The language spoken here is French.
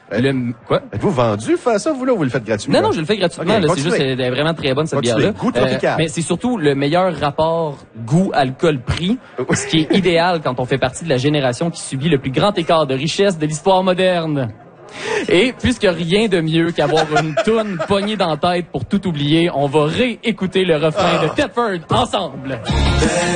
Quoi? Êtes-vous vendu faire ça, vous, là, ou vous le faites gratuitement? Non, je le fais gratuitement. Okay, là, c'est juste, elle est vraiment très bonne, cette bière-là. Goût tropical. Mais c'est surtout le meilleur rapport goût-alcool-prix, ce qui est idéal quand on fait partie de la génération qui subit le plus grand écart de richesse de l'histoire moderne. Et puisque rien de mieux qu'avoir une toune poignée dans la tête pour tout oublier, on va réécouter le refrain de Thetford ensemble.